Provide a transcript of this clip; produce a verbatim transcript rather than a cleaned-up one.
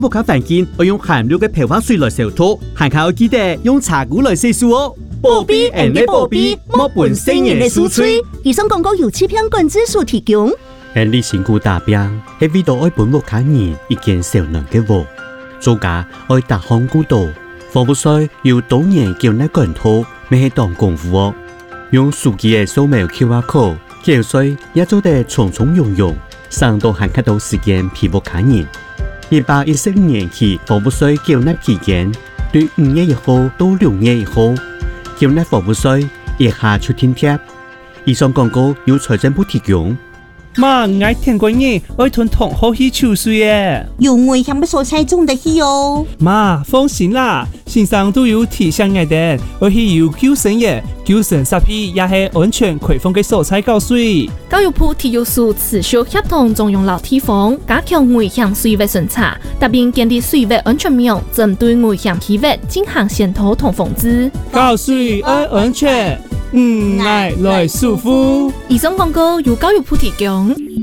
不卡环境要用含氯的漂发水来消毒，还卡要记得用茶壶来洗漱哦。保庇人的保庇，莫本生人的输吹。 以上广告由欺骗管制所提供。 人力辛苦大病，係為到愛本木卡人一件小人嘅喎。做假愛達康古道，防腐水要多年叫那個人套，未係當功夫哦。用手機嘅掃描 Q R code， 叫水也做得從從容容，上到限卡到時間皮膚卡人。一百一十五年起，防腐水叫那期間，對五月一號到六月一號。叫那防腐水一下出天貼，以上廣告由財政部提供。 媽，唔愛聽過嘢，愛同同學去抽水耶。 有危險嘅所在種得去哦。 媽，放心啦，線上都有提醒我哋，我去有救生嘢，救生設備也係安全開放嘅所在教水。 教育部體育署持續協同中央樓地方，加強危險水域巡查，特別建立水域安全網，針對危險區域進行檢討同防治。 教水愛安全，唔愛來舒服。 以上廣告由教育部提供。